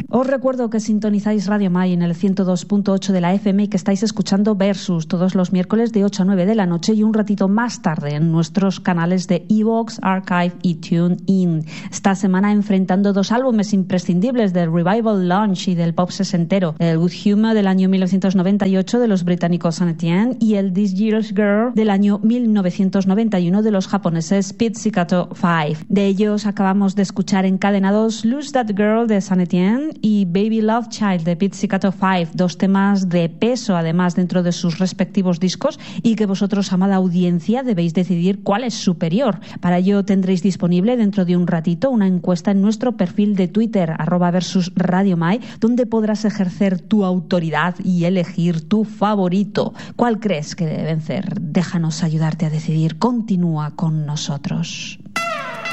Os recuerdo que sintonizáis Radio Mai en el 102.8 de la FM y que estáis escuchando Versus todos los miércoles de 8 a 9 de la noche y un ratito más tarde en nuestros canales de iVoox, Archive y TuneIn. Esta semana enfrentando dos álbumes imprescindibles del Revival Launch y del pop sesentero, el Good Humor del año 1998 de los británicos Saint Etienne y el This Year's Girl del año 1991 de los japoneses Pizzicato 5. De ellos acabamos de escuchar encadenados Lose That Girl de Saint Etienne y Baby Love Child de Pizzicato 5, dos temas de peso además dentro de sus respectivos discos y que vosotros, amada audiencia, debéis decidir cuál es superior. Para ello tendréis disponible dentro de un ratito una encuesta en nuestro perfil de Twitter @versusradiomai, donde podrás ejercer tu autoridad y elegir tu favorito. ¿Cuál crees que debe vencer? Déjanos ayudarte a decidir. Continúa con nosotros.